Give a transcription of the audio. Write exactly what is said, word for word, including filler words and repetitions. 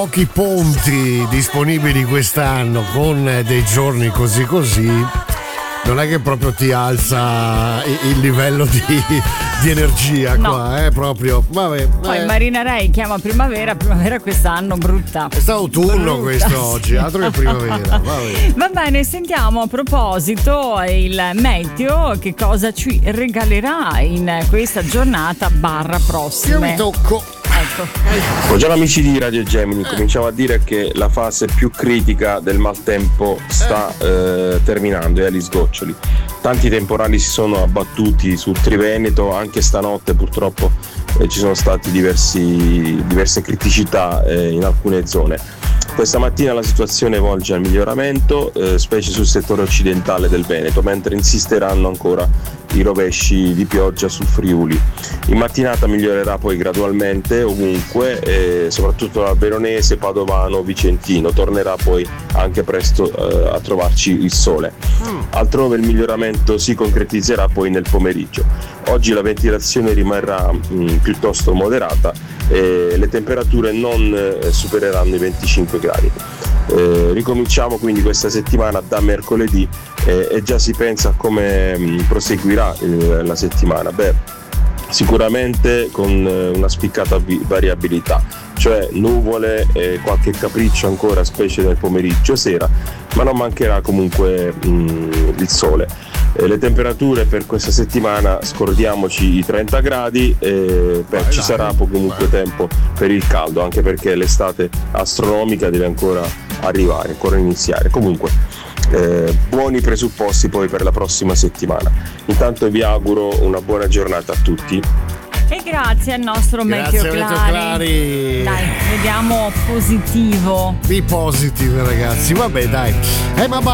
Pochi ponti disponibili quest'anno con dei giorni così così non è che proprio ti alza il livello di, di energia, no. Qua, eh, proprio. Vabbè, Poi eh. Marina Ray chiama primavera, primavera quest'anno brutta. È stato autunno questo oggi, altro che primavera. Vabbè. Va bene, sentiamo a proposito il meteo, che cosa ci regalerà in questa giornata barra prossima. Io mi tocco. Ecco. Buongiorno amici di Radio Gemini, cominciamo a dire che la fase più critica del maltempo sta eh, terminando e agli sgoccioli. Tanti temporali si sono abbattuti sul Triveneto, anche stanotte purtroppo eh, ci sono state diversi, diverse criticità eh, in alcune zone. Questa mattina la situazione volge al miglioramento, eh, specie sul settore occidentale del Veneto, mentre insisteranno ancora i rovesci di pioggia sul Friuli. In mattinata migliorerà poi gradualmente ovunque, eh, soprattutto a Veronese, Padovano, Vicentino. Tornerà poi anche presto eh, a trovarci il sole. Altrove il miglioramento si concretizzerà poi nel pomeriggio. Oggi la ventilazione rimarrà mh, piuttosto moderata e le temperature non eh, supereranno i venticinque gradi. Eh, ricominciamo quindi questa settimana da mercoledì eh, e già si pensa a come mh, proseguirà eh, la settimana. Beh, sicuramente con eh, una spiccata vi- variabilità, cioè nuvole e qualche capriccio ancora, specie nel pomeriggio sera, ma non mancherà comunque mh, il sole. Eh, le temperature per questa settimana, scordiamoci i trenta gradi, e beh, ci sarà comunque tempo per il caldo, anche perché l'estate astronomica deve ancora arrivare, ancora iniziare. Comunque eh, buoni presupposti poi per la prossima settimana. Intanto vi auguro una buona giornata a tutti. E grazie al nostro Grazie Meteo Meteo Clari. Clari. Dai, vediamo positivo. Be positive ragazzi, vabbè dai. Eh ma